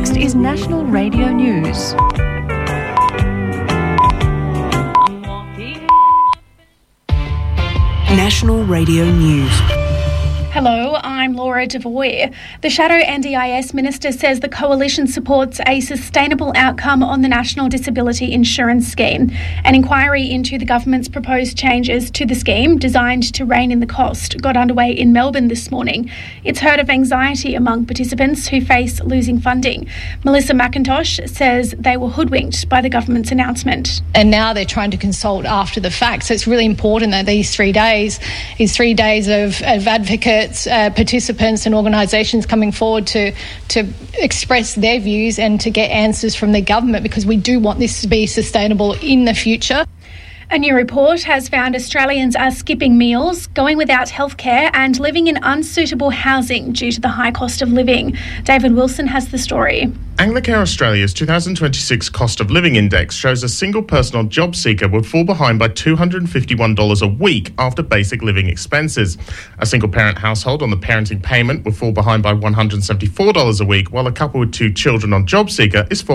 next is National Radio News. National Radio News. Hello, I'm Laura Devoy. The Shadow NDIS Minister says the Coalition supports a sustainable outcome on the National Disability Insurance Scheme. An inquiry into the government's proposed changes to the scheme, designed to rein in the cost, got underway in Melbourne this morning. It's heard of anxiety among participants who face losing funding. Melissa McIntosh says they were hoodwinked by the government's announcement. And now they're trying to consult after the fact. So it's really important that these 3 days of advocates, participants and organisations coming forward to express their views and to get answers from the government, because we do want this to be sustainable in the future. A new report has found Australians are skipping meals, going without healthcare and living in unsuitable housing due to the high cost of living. David Wilson has the story. Anglicare Australia's 2026 Cost of Living Index shows a single person or job seeker would fall behind by $251 a week after basic living expenses. A single parent household on the parenting payment would fall behind by $174 a week, while a couple with 2 children on job seeker is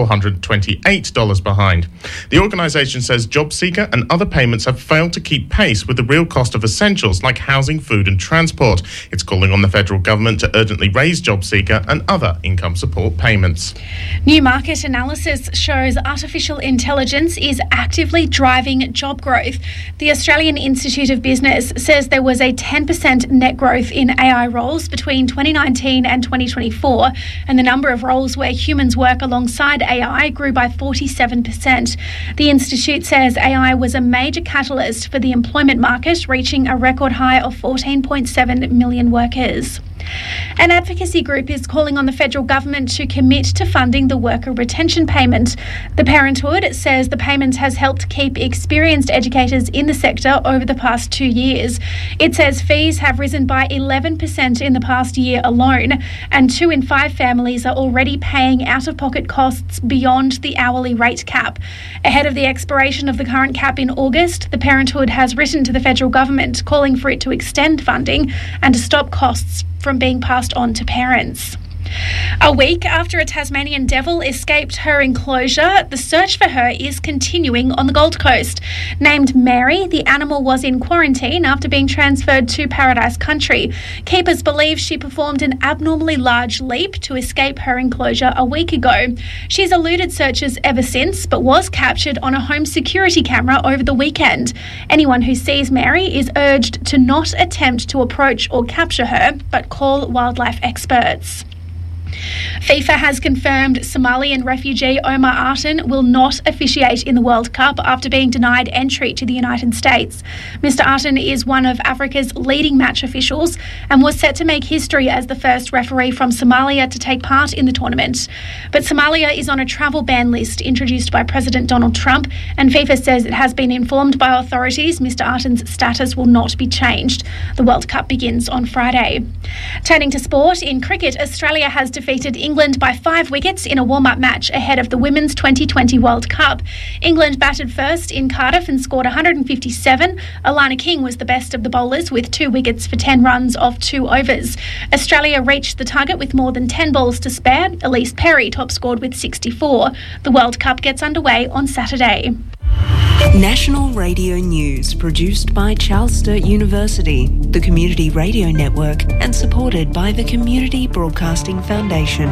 $428 behind. The organisation says job seeker and other payments have failed to keep pace with the real cost of essentials like housing, food and transport. It's calling on the federal government to urgently raise job seeker and other income support payments. New market analysis shows artificial intelligence is actively driving job growth. The Australian Institute of Business says there was a 10% net growth in AI roles between 2019 and 2024, and the number of roles where humans work alongside AI grew by 47%. The Institute says AI was a major catalyst for the employment market, reaching a record high of 14.7 million workers. An advocacy group is calling on the federal government to commit to funding the worker retention payment. The Parenthood says the payment has helped keep experienced educators in the sector over the past 2 years. It says fees have risen by 11% in the past year alone, and 2 in 5 families are already paying out-of-pocket costs beyond the hourly rate cap. Ahead of the expiration of the current cap in August, the Parenthood has written to the federal government calling for it to extend funding and to stop costs from being passed on to parents. A week after a Tasmanian devil escaped her enclosure, the search for her is continuing on the Gold Coast. Named Mary, the animal was in quarantine after being transferred to Paradise Country. Keepers believe she performed an abnormally large leap to escape her enclosure a week ago. She's eluded searchers ever since, but was captured on a home security camera over the weekend. Anyone who sees Mary is urged to not attempt to approach or capture her, but call wildlife experts. FIFA has confirmed Somalian refugee Omar Artan will not officiate in the World Cup after being denied entry to the United States. Mr. Artan is one of Africa's leading match officials and was set to make history as the first referee from Somalia to take part in the tournament. But Somalia is on a travel ban list introduced by President Donald Trump, and FIFA says it has been informed by authorities Mr. Artan's status will not be changed. The World Cup begins on Friday. Turning to sport, in cricket, Australia has defeated England by 5 wickets in a warm-up match ahead of the Women's 2020 World Cup. England batted first in Cardiff and scored 157. Alana King was the best of the bowlers with 2 wickets for 10 runs off 2 overs. Australia reached the target with more than 10 balls to spare. Elise Perry top-scored with 64. The World Cup gets underway on Saturday. National Radio News, produced by Charles Sturt University, the Community Radio Network, and supported by the Community Broadcasting Foundation.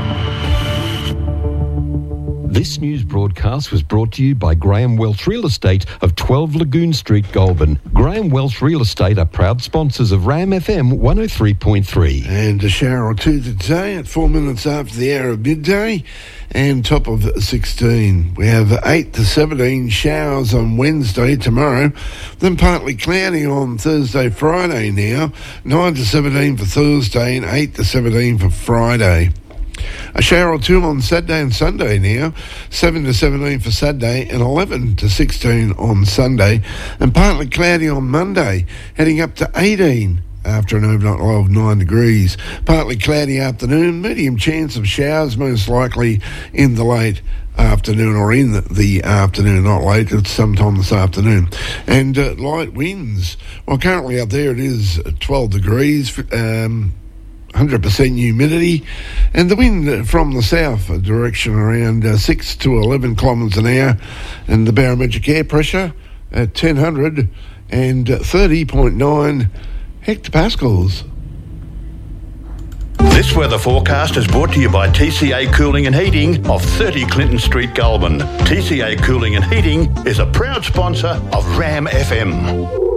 This news broadcast was brought to you by Graham Welsh Real Estate of 12 Lagoon Street, Goulburn. Graham Welsh Real Estate are proud sponsors of RAM FM 103.3. And a shower or two today at 4 minutes after the hour of midday and top of 16. We have 8 to 17 showers on Wednesday, tomorrow, then partly cloudy on Thursday, Friday now, 9 to 17 for Thursday and 8 to 17 for Friday. A shower or two on Saturday and Sunday now, 7 to 17 for Saturday and 11 to 16 on Sunday, and partly cloudy on Monday, heading up to 18 after an overnight low of 9 degrees. Partly cloudy afternoon, medium chance of showers, most likely in the late afternoon or in the afternoon, not late, it's sometime this afternoon. And light winds. Well, currently out there it is 12 degrees, 100% humidity, and the wind from the south direction around 6 to 11 kilometres an hour, and the barometric air pressure at 1030.9 hectopascals. This weather forecast is brought to you by TCA Cooling and Heating of 30 Clinton Street, Goulburn. TCA Cooling and Heating is a proud sponsor of RAM FM.